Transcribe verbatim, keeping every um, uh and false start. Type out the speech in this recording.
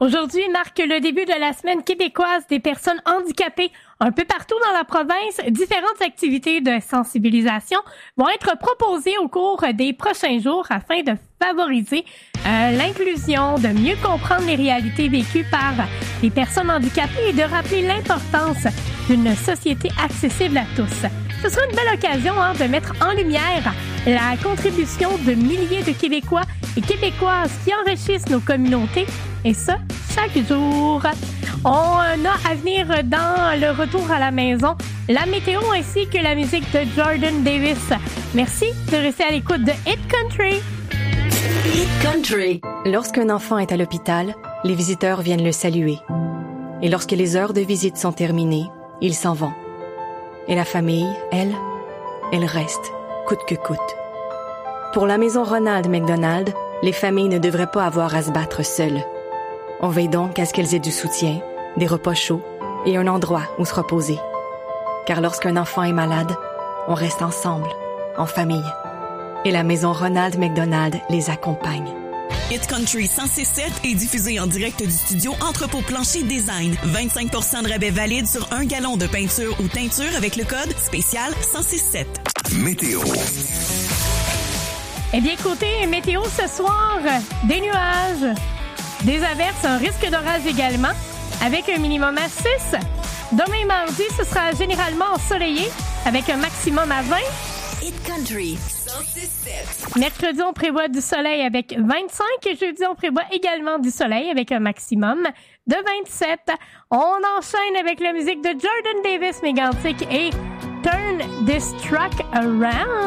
Aujourd'hui marque le début de la semaine québécoise des personnes handicapées. Un peu partout dans la province, différentes activités de sensibilisation vont être proposées au cours des prochains jours afin de favoriser euh, l'inclusion, de mieux comprendre les réalités vécues par les personnes handicapées et de rappeler l'importance d'une société accessible à tous. Ce sera une belle occasion hein, de mettre en lumière la contribution de milliers de Québécois et Québécoises qui enrichissent nos communautés, et ça, chaque jour. On a à venir dans le retour à la maison la météo ainsi que la musique de Jordan Davis. Merci de rester à l'écoute de Hit Country. Hit Country. Lorsqu'un enfant est à l'hôpital, les visiteurs viennent le saluer. Et lorsque les heures de visite sont terminées, ils s'en vont. Et la famille, elle, elle reste, coûte que coûte. Pour la maison Ronald McDonald, les familles ne devraient pas avoir à se battre seules. On veille donc à ce qu'elles aient du soutien, des repas chauds et un endroit où se reposer. Car lorsqu'un enfant est malade, on reste ensemble, en famille. Et la maison Ronald McDonald les accompagne. Hit Country cent six sept est diffusé en direct du studio Entrepôt Plancher Design. vingt-cinq pour cent de rabais valide sur un gallon de peinture ou teinture avec le code spécial cent six sept. Météo. Eh bien, côté météo ce soir, des nuages, des averses, un risque d'orage également, avec un minimum à six. Demain mardi, ce sera généralement ensoleillé, avec un maximum à vingt. Hit Country cent six sept. Mercredi, on prévoit du soleil avec vingt-cinq. Et jeudi, on prévoit également du soleil avec un maximum de vingt-sept. On enchaîne avec la musique de Jordan Davis, Mégantic et Turn This Truck Around.